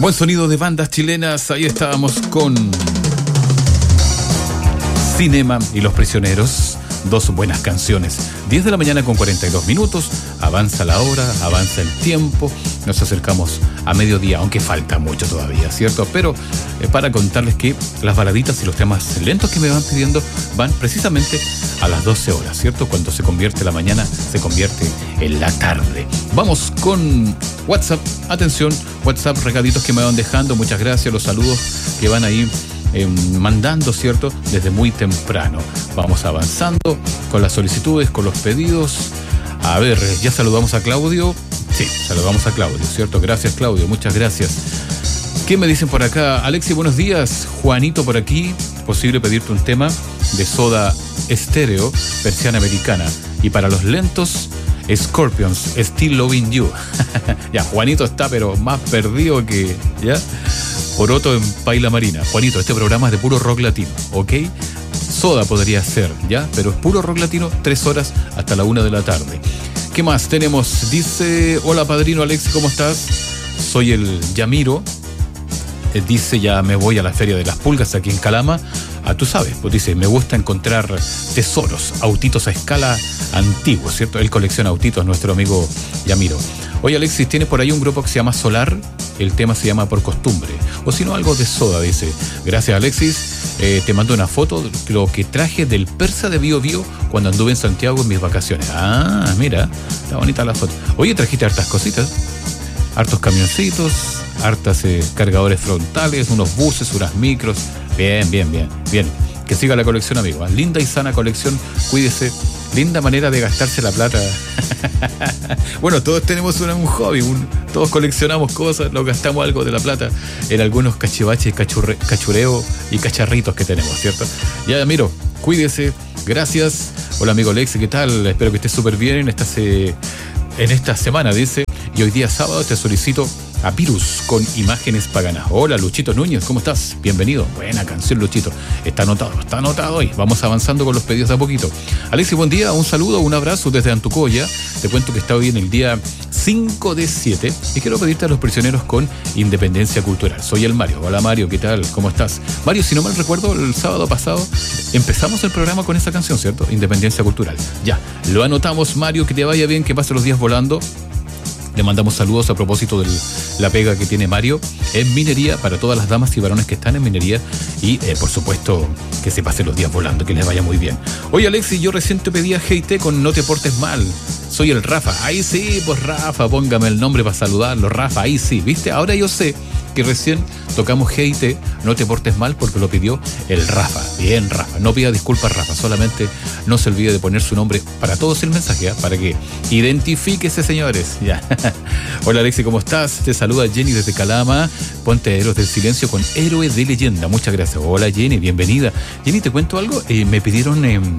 Buen sonido de bandas chilenas. Ahí estábamos con Cinema y Los Prisioneros. Dos buenas canciones. 10 de la mañana con 42 minutos. Avanza la hora, avanza el tiempo. Nos acercamos a mediodía, aunque falta mucho todavía, ¿cierto? Pero para contarles que las baladitas y los temas lentos que me van pidiendo van precisamente a las 12 horas, ¿cierto? Cuando se convierte la mañana, se convierte en la tarde. Vamos con WhatsApp. Atención, WhatsApp, recaditos que me van dejando. Muchas gracias, los saludos que van ahí mandando, ¿cierto? Desde muy temprano. Vamos avanzando con las solicitudes, con los pedidos. A ver, ya saludamos a Claudio. Sí, saludamos a Claudio, ¿cierto? Gracias, Claudio, muchas gracias. ¿Qué me dicen por acá? Alexi, buenos días. Juanito por aquí. Posible pedirte un tema de Soda Stereo, versión americana. Y para los lentos, Scorpions, Still Loving You. Ya, Juanito está pero más perdido que... ¿ya? Poroto en Paila Marina. Juanito, este programa es de puro rock latino, ¿ok? Soda podría ser, ¿ya? Pero es puro rock latino, 3 horas hasta la 1 de la tarde. ¿Qué más tenemos? Dice, hola padrino Alexi, ¿cómo estás? Soy el Yamiro. Dice, ya me voy a la Feria de las Pulgas aquí en Calama. Tú sabes, pues dice, me gusta encontrar tesoros, autitos a escala antiguos, ¿cierto? Él colecciona autitos, nuestro amigo Yamiro. Oye Alexis, ¿tienes por ahí un grupo que se llama Solar? El tema se llama Por Costumbre. O si no, algo de Soda, dice. Gracias Alexis. Te mando una foto de lo que traje del Persa de Bío Bío cuando anduve en Santiago en mis vacaciones. Ah, mira, está bonita la foto. Oye, trajiste hartas cositas. Hartos camioncitos, hartas cargadores frontales, unos buses, unas micros. Bien. Que siga la colección, amigo. Linda y sana colección. Cuídese. Linda manera de gastarse la plata. Bueno, todos tenemos un hobby. Todos coleccionamos cosas, nos gastamos algo de la plata en algunos cachivaches, cachureo y cacharritos que tenemos, ¿cierto? Ya, miro, cuídese. Gracias. Hola, amigo Lexi, ¿qué tal? Espero que estés súper bien en esta semana, dice. Y hoy día sábado te solicito a Virus con Imágenes Paganas. Hola, Luchito Núñez, ¿cómo estás? Bienvenido. Buena canción, Luchito. Está anotado hoy. Vamos avanzando con los pedidos de a poquito. Alexi, buen día, un saludo, un abrazo desde Antucoya. Te cuento que está hoy en el día 5 de 7 y quiero pedirte a Los Prisioneros con Independencia Cultural. Soy el Mario. Hola Mario, ¿qué tal? ¿Cómo estás? Mario, si no mal recuerdo, el sábado pasado empezamos el programa con esa canción, ¿cierto? Independencia Cultural. Ya, lo anotamos, Mario, que te vaya bien, que pase los días volando. Le mandamos saludos a propósito de la pega que tiene Mario en minería para todas las damas y varones que están en minería y por supuesto que se pasen los días volando, que les vaya muy bien. Oye Alexi, yo recién te pedí a GT con No Te Portes Mal. Soy el Rafa. Ahí sí, pues Rafa, póngame el nombre para saludarlo, Rafa, ahí sí, ¿viste? Ahora yo sé que recién tocamos GT, No Te Portes Mal, porque lo pidió el Rafa. Bien, Rafa. No pida disculpas, Rafa. Solamente no se olvide de poner su nombre para todos el mensaje, ¿eh? Para que identifíquese, señores. Ya. Hola, Alexi, ¿cómo estás? Te saluda Jenny desde Calama. Ponte Héroes del Silencio con Héroe de Leyenda. Muchas gracias. Hola, Jenny, bienvenida. Jenny, ¿te cuento algo? Me pidieron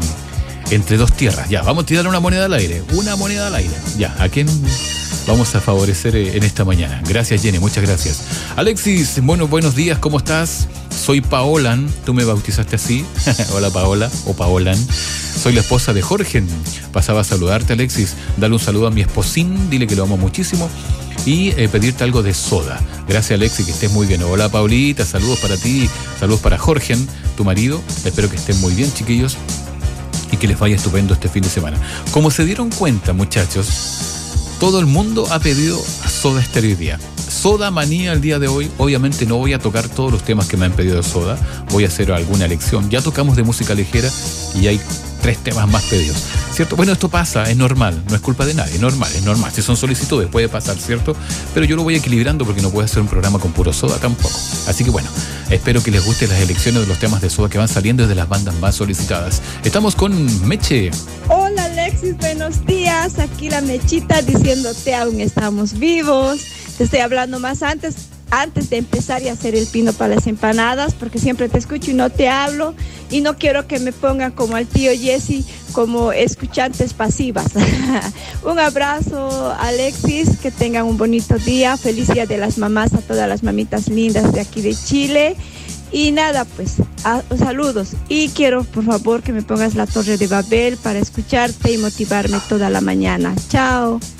Entre Dos Tierras. Ya, vamos a tirar una moneda al aire. Una moneda al aire. Ya, ¿a quién vamos a favorecer en esta mañana? Gracias, Jenny, muchas gracias. Alexis, buenos días, ¿cómo estás? Soy Paolan, tú me bautizaste así. Hola, Paola, o Paolan. Soy la esposa de Jorge. Pasaba a saludarte, Alexis. Dale un saludo a mi esposín, dile que lo amo muchísimo. Y pedirte algo de Soda. Gracias, Alexis, que estés muy bien. Hola, Paulita, saludos para ti. Saludos para Jorge, tu marido. Espero que estén muy bien, chiquillos. Y que les vaya estupendo este fin de semana. Como se dieron cuenta, muchachos, todo el mundo ha pedido a Soda Stereo hoy día. Soda manía el día de hoy. Obviamente no voy a tocar todos los temas que me han pedido de Soda. Voy a hacer alguna elección. Ya tocamos de música ligera y hay 3 temas más pedidos, ¿cierto? Bueno, esto pasa, es normal, no es culpa de nadie, es normal. Si son solicitudes puede pasar, ¿cierto? Pero yo lo voy equilibrando porque no puedo hacer un programa con puro Soda tampoco. Así que bueno, espero que les gusten las elecciones de los temas de Soda que van saliendo desde las bandas más solicitadas. Estamos con Meche. Hola Alexis, buenos días. Aquí la Mechita diciéndote aún estamos vivos. Te estoy hablando más antes de empezar y hacer el pino para las empanadas, porque siempre te escucho y no te hablo, y no quiero que me pongan como al tío Jesse, como escuchantes pasivas. Un abrazo, Alexis, que tengan un bonito día. Feliz Día de las Mamás a todas las mamitas lindas de aquí de Chile. Y nada, pues, saludos. Y quiero, por favor, que me pongas La Torre de Babel para escucharte y motivarme toda la mañana. Chao.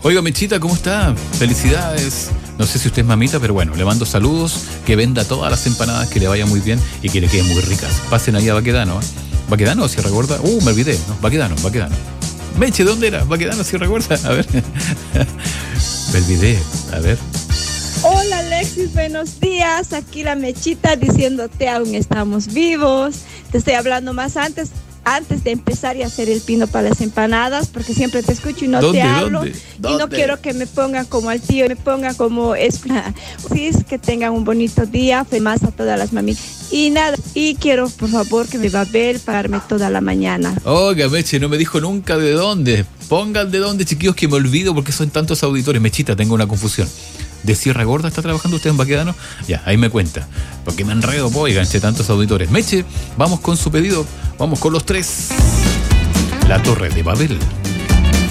Oiga, Mechita, ¿cómo está? Felicidades. No sé si usted es mamita, pero bueno, le mando saludos, que venda todas las empanadas, que le vaya muy bien y que le queden muy ricas. Pasen ahí a Baquedano, ¿eh? ¿Baquedano o Sierra Gorda? Me olvidé, ¿no? Baquedano. Meche, ¿dónde era? ¿Baquedano, Sierra Gorda? A ver. Me olvidé, a ver. Hola Alexis, buenos días. Aquí la Mechita diciéndote aún estamos vivos. Te estoy hablando más antes de empezar y hacer el pino para las empanadas, porque siempre te escucho y no te hablo. Y no quiero que me pongan como al tío, me pongan como sí, es que tengan un bonito día, más a todas las mamitas. Y nada, y quiero por favor que me va a ver pagarme toda la mañana. Oiga, Meche, no me dijo nunca de dónde. Pongan de dónde, chiquillos, que me olvido porque son tantos auditores. Mechita, tengo una confusión. ¿De Sierra Gorda está trabajando usted en Baquedano? Ya, ahí me cuenta. Porque me enredo, oigan, entre tantos auditores. Meche, vamos con su pedido. Vamos con los 3. La Torre de Babel.